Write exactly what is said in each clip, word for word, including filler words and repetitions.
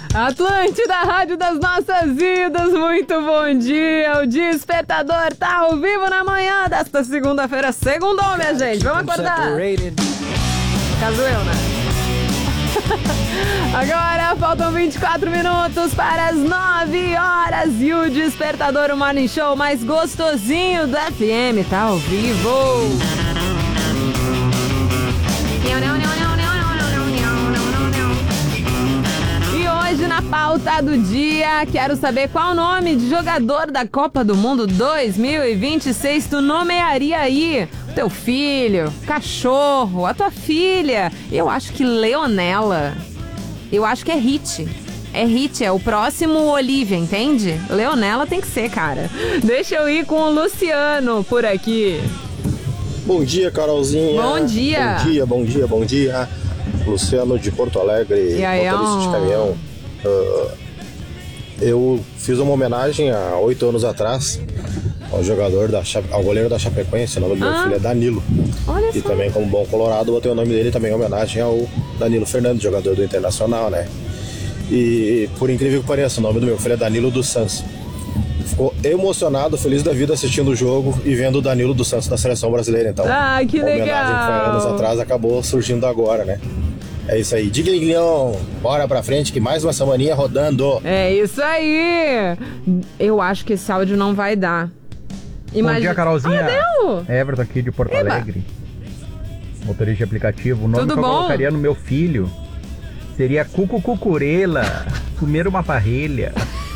Atlântida, rádio das nossas vidas, muito bom dia. O Despertador tá ao vivo na manhã desta segunda-feira. Segundou, minha gente, vamos acordar. Caso eu, né? Agora faltam vinte e quatro minutos para as nove horas e o Despertador, o Morning Show mais gostosinho do F M, tá ao vivo. E hoje na pauta do dia, quero saber qual o nome de jogador da Copa do Mundo dois mil e vinte e seis tu nomearia aí. Teu filho, cachorro, a tua filha. Eu acho que Leonela. Eu acho que é hit. É hit, é o próximo Olivia, entende? Leonela tem que ser, cara. Deixa eu ir com o Luciano por aqui. Bom dia, Carolzinha. Bom dia. Bom dia, bom dia, bom dia. Luciano de Porto Alegre, e aí, motorista de caminhão. Uh, eu fiz uma homenagem há oito anos atrás ao jogador, da, ao goleiro da Chapecoense. O nome do meu ah, filho é Danilo. Olha e só. também, como bom colorado, botei o nome dele também em homenagem ao Danilo Fernandes, jogador do Internacional, né? E por incrível que pareça, o nome do meu filho é Danilo dos Santos. Ficou emocionado, feliz da vida assistindo o jogo e vendo o Danilo dos Santos na seleção brasileira. Então, ah, que a homenagem legal. que foi anos atrás acabou surgindo agora, né? É isso aí. Digliguilhão, bora pra frente que mais uma semaninha rodando. É isso aí. Eu acho que esse áudio não vai dar. Imagina... Bom dia, Carolzinha. Ah, deu. Everton aqui de Porto Eba. Alegre. Motorista de aplicativo. O nome Tudo que eu bom? colocaria no meu filho seria Cucucucurela. Comer uma parrelha.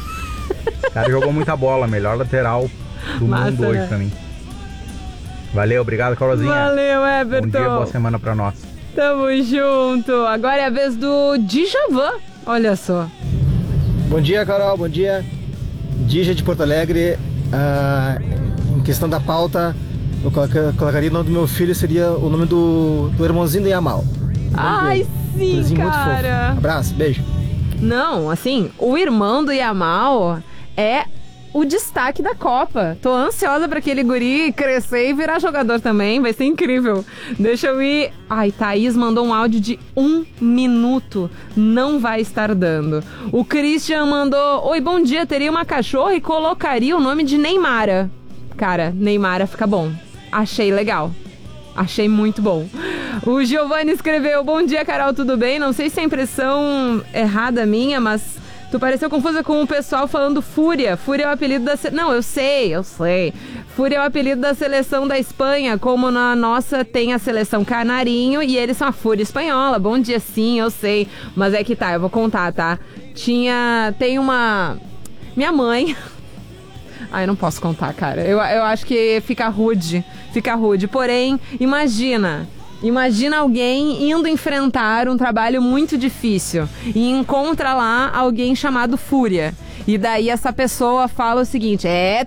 O cara jogou muita bola. Melhor lateral do Massa, mundo hoje né? pra mim. Valeu, obrigado, Carolzinha. Valeu, Everton. Bom dia, boa semana pra nós. Tamo junto. Agora é a vez do Djavan. Olha só. Bom dia, Carol. Bom dia. Dija de Porto Alegre. Ah, em questão da pauta, eu coloca- colocaria o nome do meu filho, seria o nome do, do irmãozinho do Yamal. Ai, sim, Coisinha muito cara. fofo. Abraço, beijo. Não, assim, o irmão do Yamal é o destaque da Copa. Tô ansiosa pra aquele guri crescer e virar jogador também. Vai ser incrível. Deixa eu ir. Ai, Thaís mandou um áudio de um minuto. Não vai estar dando. O Christian mandou: oi, bom dia. Teria uma cachorra e colocaria o nome de Neymara. Cara, Neymara fica bom. Achei legal. Achei muito bom. O Giovanni escreveu: bom dia, Carol, tudo bem? Não sei se é impressão errada minha, mas tu pareceu confusa com o pessoal falando Fúria. Fúria é o apelido da... Se... Não, eu sei, eu sei. Fúria é o apelido da seleção da Espanha, como na nossa tem a seleção Canarinho e eles são a Fúria Espanhola. Bom dia, sim, eu sei. Mas é que tá, eu vou contar, tá? Tinha... Tem uma... Minha mãe... Ai, não posso contar, cara. Eu, eu acho que fica rude. Fica rude. Porém, imagina... Imagina alguém indo enfrentar um trabalho muito difícil e encontra lá alguém chamado Fúria. E daí essa pessoa fala o seguinte: é,